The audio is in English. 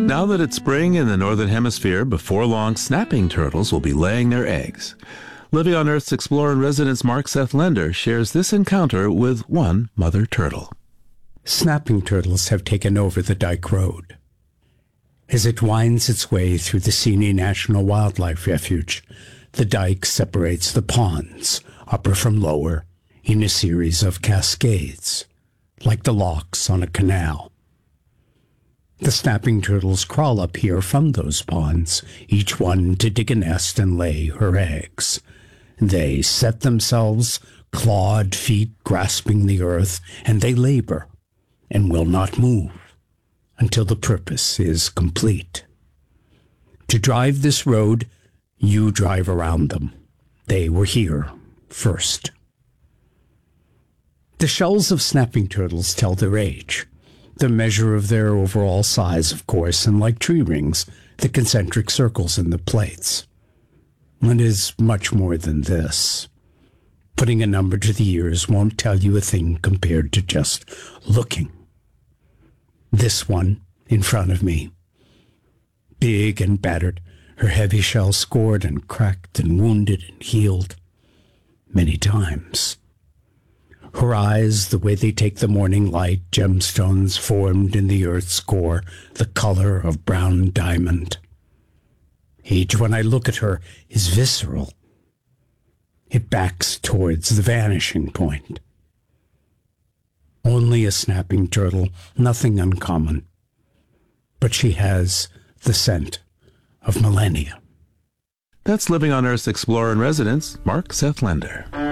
Now that it's spring in the Northern Hemisphere, before long, snapping turtles will be laying their eggs. Living on Earth's Explorer in Residence Mark Seth Lender shares this encounter with one mother turtle. Snapping turtles have taken over the Dyke Road. As it winds its way through the Seney National Wildlife Refuge, the dike separates the ponds, upper from lower, in a series of cascades, like the locks on a canal. The snapping turtles crawl up here from those ponds, each one to dig a nest and lay her eggs. They set themselves, clawed feet grasping the earth, and they labor, and will not move until the purpose is complete. To drive this road, you drive around them. They were here first. The shells of snapping turtles tell their age, the measure of their overall size, of course, and like tree rings, the concentric circles in the plates. It is much more than this. Putting a number to the ears won't tell you a thing compared to just looking. This one in front of me, big and battered, her heavy shell scored and cracked and wounded and healed many times. Her eyes, the way they take the morning light, gemstones formed in the earth's core, the color of brown diamond. Each, when I look at her, is visceral. It backs towards the vanishing point. Only a snapping turtle, nothing uncommon. But she has the scent of millennia. That's Living on Earth's Explorer in Residence, Mark Seth Lender.